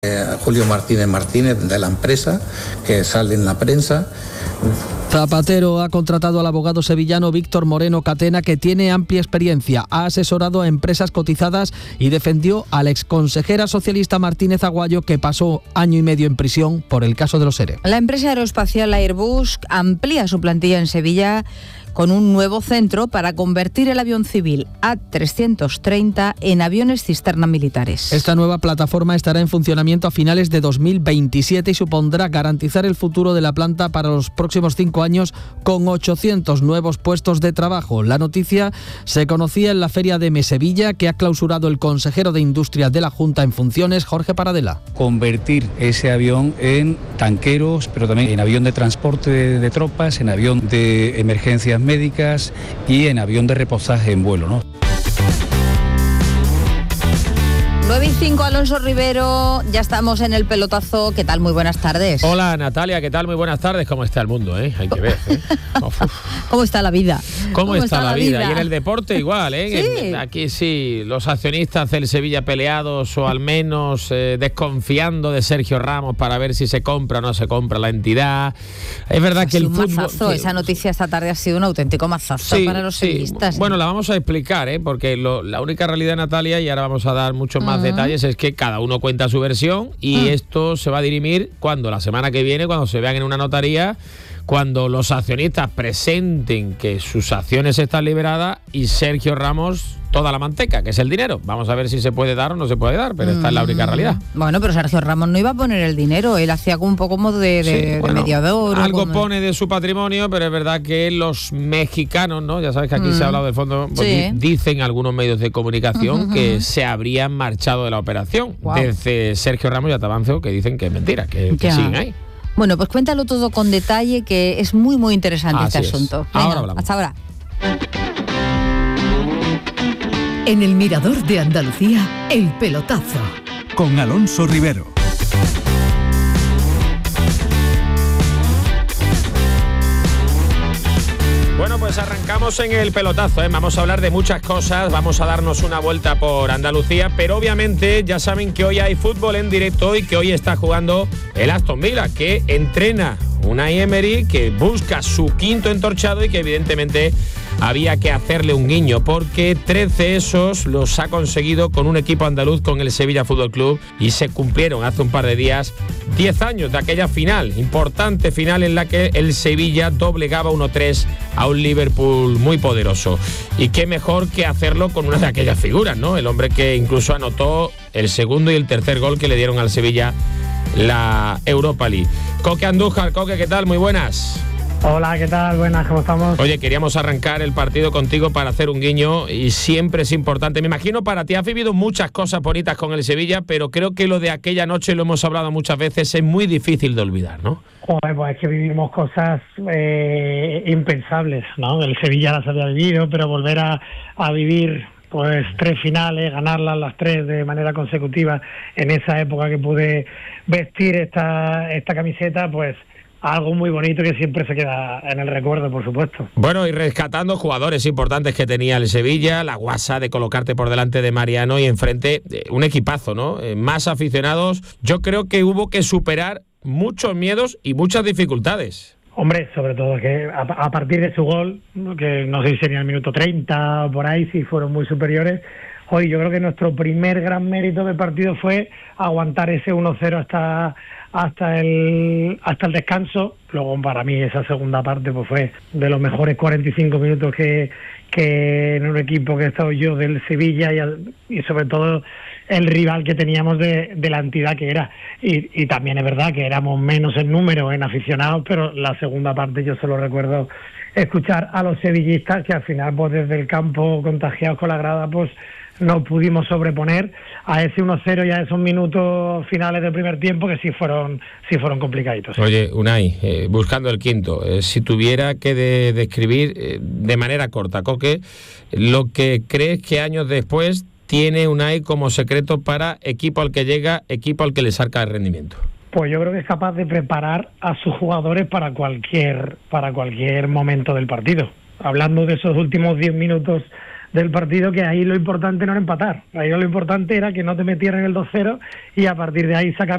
Julio Martínez de la empresa, que sale en la prensa. Zapatero ha contratado al abogado sevillano Víctor Moreno Catena, que tiene amplia experiencia, ha asesorado a empresas cotizadas y defendió a la exconsejera socialista Martínez Aguayo, que pasó 1 año y medio en prisión por el caso de los ERE. La empresa aeroespacial Airbus amplía su plantilla en Sevilla con un nuevo centro para convertir el avión civil A330 en aviones cisterna militares. Esta nueva plataforma estará en funcionamiento a finales de 2027 y supondrá garantizar el futuro de la planta para los próximos 5 años con 800 nuevos puestos de trabajo. La noticia se conocía en la Feria de Sevilla, que ha clausurado el consejero de Industria de la Junta en funciones, Jorge Paradela. Convertir ese avión en tanqueros, pero también en avión de transporte de tropas, en avión de emergencias médicas y en avión de reposaje en vuelo, ¿no? 9:05, Alonso Rivero, ya estamos en el pelotazo. ¿Qué tal? Muy buenas tardes. Hola Natalia, ¿qué tal? Muy buenas tardes. ¿Cómo está el mundo? Hay que ver. ¿Cómo está la vida? ¿Cómo está la vida? Y en el deporte igual, Sí. Aquí sí, los accionistas del Sevilla peleados, o al menos desconfiando de Sergio Ramos para ver si se compra o no se compra la entidad. Es verdad que el fútbol... Mazazo. Esa noticia esta tarde ha sido un auténtico mazazo para los sevillistas. Bueno, la vamos a explicar, porque la única realidad, Natalia, y ahora vamos a dar muchos más detalles, es que cada uno cuenta su versión y esto se va a dirimir cuando la semana que viene, cuando se vean en una notaría, cuando los accionistas presenten que sus acciones están liberadas y Sergio Ramos toda la manteca, que es el dinero. Vamos a ver si se puede dar o no se puede dar, pero esta es la única realidad. Bueno, pero Sergio Ramos no iba a poner el dinero, él hacía un poco como de mediador. Algo pone de su patrimonio, pero es verdad que los mexicanos, ¿no? Ya sabes que aquí se ha hablado del fondo, pues dicen algunos medios de comunicación que se habrían marchado de la operación. Wow. Desde Sergio Ramos ya te avanzo que dicen que es mentira, que siguen ahí. Bueno, pues cuéntalo todo con detalle, que es muy, muy interesante este asunto. Venga, ahora hablamos. Hasta ahora. En el Mirador de Andalucía, el pelotazo. Con Alonso Rivero. Bueno, pues arrancamos en el pelotazo, Vamos a hablar de muchas cosas, vamos a darnos una vuelta por Andalucía, pero obviamente ya saben que hoy hay fútbol en directo y que hoy está jugando el Aston Villa, que entrena Unai Emery, que busca su 5º entorchado y que evidentemente había que hacerle un guiño, porque 13 esos los ha conseguido con un equipo andaluz, con el Sevilla Fútbol Club, y se cumplieron hace un par de días 10 años de aquella final, importante final en la que el Sevilla doblegaba 1-3 a un Liverpool muy poderoso. Y qué mejor que hacerlo con una de aquellas figuras, ¿no? El hombre que incluso anotó el segundo y el tercer gol que le dieron al Sevilla la Europa League. Coque Andújar, Coque, ¿qué tal? Muy buenas. Hola, ¿qué tal? Buenas, ¿cómo estamos? Oye, queríamos arrancar el partido contigo para hacer un guiño, y siempre es importante. Me imagino para ti has vivido muchas cosas bonitas con el Sevilla, pero creo que lo de aquella noche, lo hemos hablado muchas veces, es muy difícil de olvidar, ¿no? Joder, pues es que vivimos cosas impensables, ¿no? El Sevilla las había vivido, pero volver a vivir pues 3 finales, ganarlas las 3 de manera consecutiva en esa época que pude vestir esta camiseta, pues algo muy bonito que siempre se queda en el recuerdo, por supuesto. Bueno, y rescatando jugadores importantes que tenía el Sevilla, la guasa de colocarte por delante de Mariano y enfrente un equipazo, ¿no? Más aficionados. Yo creo que hubo que superar muchos miedos y muchas dificultades. Hombre, sobre todo que a partir de su gol, que no sé si sería el minuto 30 o por ahí, si fueron muy superiores. Hoy yo creo que nuestro primer gran mérito del partido fue aguantar ese 1-0 hasta el descanso. Luego, para mí, esa segunda parte pues fue de los mejores 45 minutos que en un equipo que he estado yo del Sevilla, y sobre todo el rival que teníamos de la entidad que era. Y también es verdad que éramos menos en número, en aficionados, pero la segunda parte yo solo recuerdo escuchar a los sevillistas que al final, pues desde el campo, contagiados con la grada, pues no pudimos sobreponer a ese 1-0 y a esos minutos finales del primer tiempo, que sí fueron complicaditos. Oye, Unai, buscando el 5º, si tuviera que describir de manera corta, Coque, lo que crees que años después tiene Unai como secreto para equipo al que llega, equipo al que le saca el rendimiento. Pues yo creo que es capaz de preparar a sus jugadores para cualquier momento del partido. Hablando de esos últimos 10 minutos del partido, que ahí lo importante no era empatar, ahí lo importante era que no te metieran el 2-0 y a partir de ahí sacar